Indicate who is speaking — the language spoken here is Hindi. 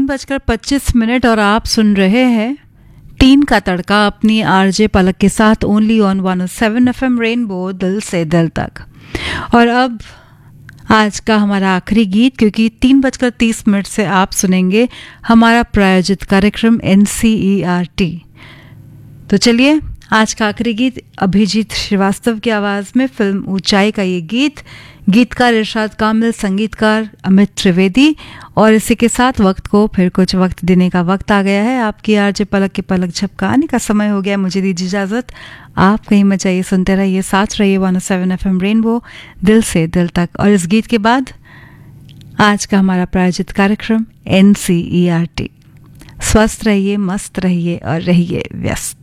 Speaker 1: 3:25 और आप सुन रहे हैं 3 का तड़का अपनी आरजे पलक के साथ ओनली ऑन 107 FM रेनबो दिल से दिल तक। और अब आज का हमारा आखिरी गीत, क्योंकि 3:30 से आप सुनेंगे हमारा प्रायोजित कार्यक्रम NCERT। तो चलिए आज का आखिरी गीत अभिजीत श्रीवास्तव की आवाज़ में फिल्म ऊंचाई का ये गीत, गीतकार इरशाद कामिल, संगीतकार अमित त्रिवेदी। और इसी के साथ वक्त को फिर कुछ वक्त देने का वक्त आ गया है। आपकी आरजे पलक के पलक झपकाने का समय हो गया। मुझे दीजिए इजाज़त। आप कहीं मत जाइए, सुनते रहिए, साथ रहिए 107 FM रेनबो दिल से दिल तक। और इस गीत के बाद आज का हमारा प्रायोजित कार्यक्रम NCERT। स्वस्थ रहिए, मस्त रहिए और रहिए व्यस्त।